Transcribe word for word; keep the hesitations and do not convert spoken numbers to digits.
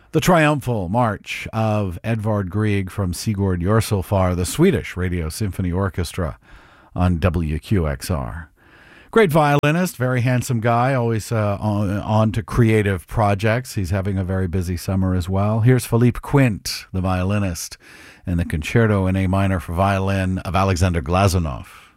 The triumphal march of Edvard Grieg from Sigurd Jorsalfar, the Swedish Radio Symphony Orchestra on W Q X R. Great violinist, very handsome guy, always uh, on, on to creative projects. He's having a very busy summer as well. Here's Philippe Quint, the violinist, and the Concerto in A minor for violin of Alexander Glazunov.